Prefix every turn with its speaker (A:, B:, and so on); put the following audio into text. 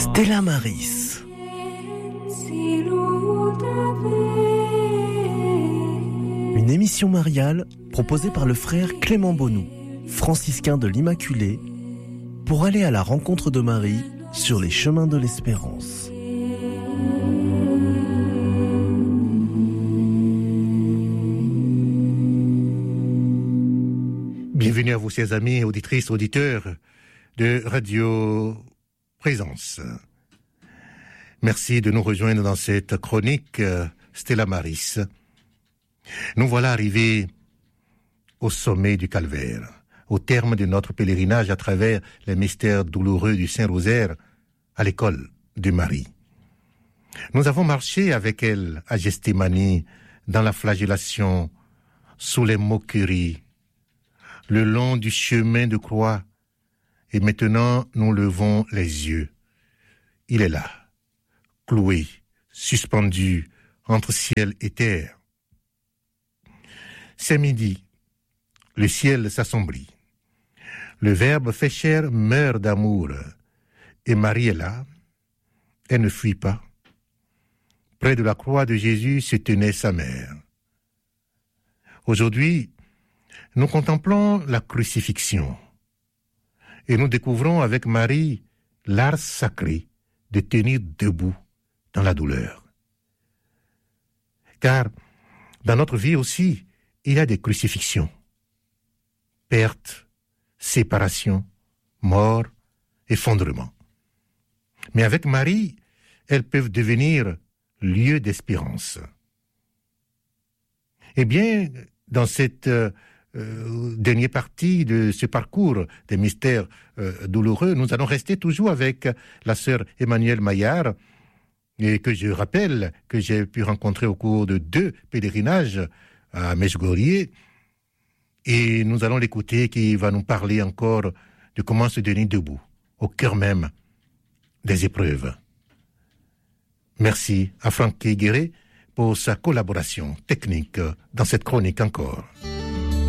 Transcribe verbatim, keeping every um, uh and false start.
A: Stella Maris. Une émission mariale proposée par le frère Clément Bonou, franciscain de l'Immaculée, pour aller à la rencontre de Marie sur les chemins de l'espérance.
B: Bienvenue à vous, chers amis, auditrices, auditeurs de Radio Présence. Merci de nous rejoindre dans cette chronique Stella Maris. Nous voilà arrivés au sommet du Calvaire, au terme de notre pèlerinage à travers les mystères douloureux du Saint-Rosaire à l'école de Marie. Nous avons marché avec elle à Gethsémani, dans la flagellation, sous les moqueries, le long du chemin de croix, et maintenant nous levons les yeux. Il est là, cloué, suspendu entre ciel et terre. C'est midi, le ciel s'assombrit. Le Verbe fait chair meurt d'amour, et Marie est là, elle ne fuit pas. Près de la croix de Jésus se tenait sa mère. Aujourd'hui, nous contemplons la crucifixion et nous découvrons avec Marie l'art sacré de tenir debout dans la douleur. Car dans notre vie aussi, il y a des crucifixions. Perte, séparation, mort, effondrement. Mais avec Marie, elles peuvent devenir lieu d'espérance. Eh bien, dans cette euh, dernière partie de ce parcours des mystères euh, douloureux, nous allons rester toujours avec la sœur Emmanuelle Maillard, et que je rappelle que j'ai pu rencontrer au cours de deux pèlerinages à Medjugorje, et nous allons l'écouter qui va nous parler encore de comment se tenir debout, au cœur même des épreuves. Merci à Franck Guéret pour sa collaboration technique dans cette chronique encore.